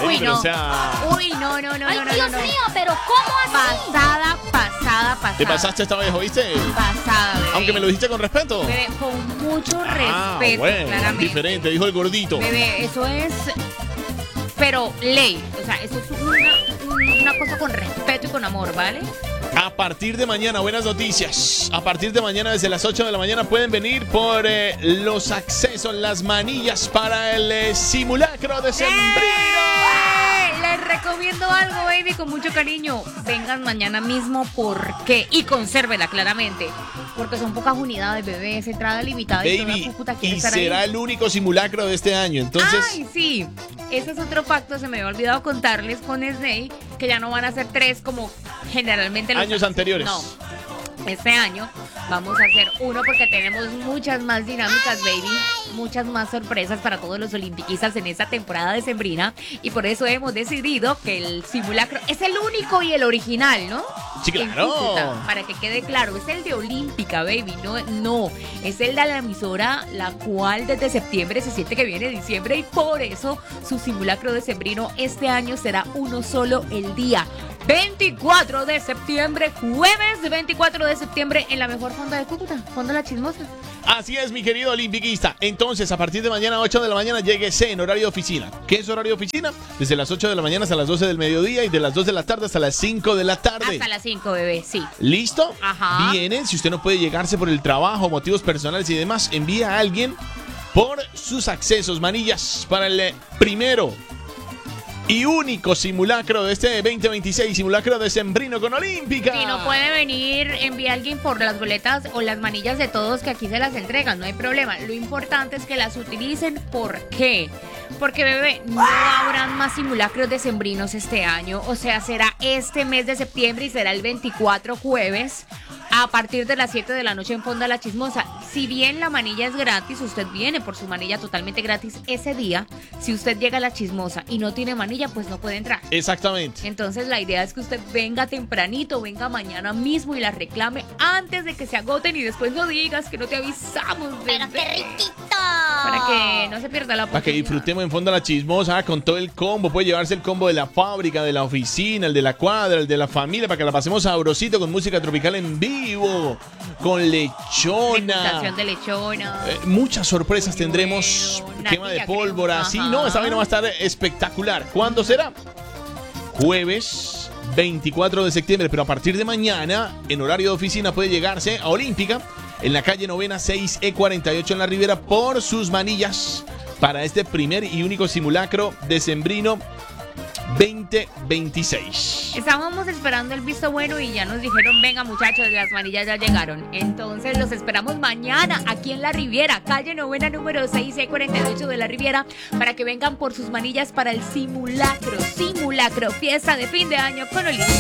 Uy, pero, no. o sea, Uy, no. Ay, Dios mío, pero ¿cómo así? Pasada. te pasaste esta vez, ¿oíste? Pasada, bebé. Aunque me lo dijiste con respeto. Bebé, con mucho respeto, Bueno, claramente. diferente, dijo el gordito. Bebé, eso es, pero ley. O sea, eso es una cosa con respeto y con amor, ¿vale? A partir de mañana, buenas noticias. A partir de mañana, desde las 8 de la mañana, pueden venir por los accesos, las manillas para el simulacro de Sembrino. Les recomiendo algo, baby, con mucho cariño. Vengan mañana mismo, ¿por qué? Y consérvela, claramente. Porque son pocas unidades, bebé. Es entrada limitada y toda Baby, Cúcuta quiere y estar será ahí. el único simulacro de este año. Entonces, Ay, sí. Ese es otro pacto, se me había olvidado contarles con Snake, que ya no van a ser 3 como generalmente los años anteriores. No. Este año vamos a hacer uno porque tenemos muchas más dinámicas, baby. Muchas más sorpresas para todos los olimpiquistas en esta temporada decembrina. Y por eso hemos decidido que el simulacro es el único y el original, ¿no? Sí, En claro. Cúcuta, para que quede claro, es el de Olímpica, baby. No, es el de la emisora, la cual desde septiembre se siente que viene diciembre. Y por eso su simulacro decembrino este año será uno solo el día 24 de septiembre, jueves 24 de septiembre, en la mejor fonda de Cúcuta, Fonda La Chismosa. así es, mi querido olimpiquista. Entonces, a partir de mañana, 8 de la mañana, lléguese en horario de oficina. ¿Qué es horario de oficina? Desde las 8 de la mañana hasta las 12 del mediodía y de las 2 de la tarde hasta las 5 de la tarde. Hasta las 5, bebé, sí. ¿Listo? Ajá. Vienen, si usted no puede llegarse por el trabajo, motivos personales y demás, envía a alguien por sus accesos, manillas, para el primero y único simulacro de este 2026, simulacro decembrino con Olímpica. Si no puede venir, envía a alguien por las boletas o las manillas de todos que aquí se las entregan, no hay problema. Lo importante es que las utilicen. ¿Por qué? Porque, bebé, no habrán más simulacros decembrinos este año. O sea, será este mes de septiembre y será el 24 jueves a partir de las 7 de la noche en Fonda La Chismosa. Si bien la manilla es gratis, usted viene por su manilla totalmente gratis ese día. Si usted llega a La Chismosa y no tiene manilla, pues no puede entrar. Exactamente. Entonces la idea es que usted venga tempranito, venga mañana mismo y la reclame antes de que se agoten y después no digas que no te avisamos. Pero bebé. qué riquito. Para que no se pierda la Para que oportunidad. disfrutemos en Fonda La Chismosa con todo el combo. Puede llevarse el combo de la fábrica, de la oficina, el de la cuadra, el de la familia, para que la pasemos sabrosito con música tropical en vivo, con lechona. Degustación de lechona. Muchas sorpresas tendremos. Bueno, Quema de natilla, pólvora. crema. Sí, Ajá. no, esa vaina va a estar espectacular. ¿Cuándo será? Jueves 24 de septiembre, pero a partir de mañana, en horario de oficina, puede llegarse a Olímpica, en la calle Novena 6E48 en la Ribera, por sus manillas para este primer y único simulacro decembrino 2026. Estábamos esperando el visto bueno y ya nos dijeron, venga muchachos, las manillas ya llegaron. Entonces los esperamos mañana aquí en La Riviera, calle Novena número 6E48 de La Riviera, para que vengan por sus manillas para el simulacro, fiesta de fin de año con Olímpica.